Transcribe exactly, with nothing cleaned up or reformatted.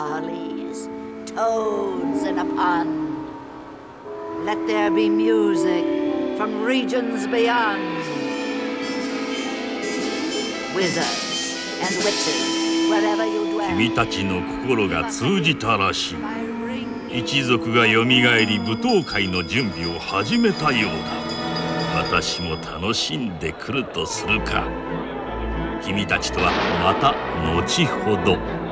barleys, toads in a pond. Let there be music from regions beyond. Wizards and witches, wherever you dwell. 君たちの心が通じたらしい。一族がよみがえり舞踏会の準備を始めたようだ。私も楽しんでくるとするか。君たちとはまた後ほど。